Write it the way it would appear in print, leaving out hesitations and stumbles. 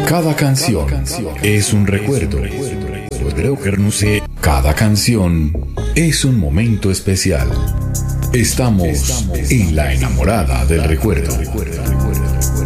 Cada canción es un recuerdo. Creo que no sé. Cada canción es un momento especial. Estamos en la enamorada del recuerdo.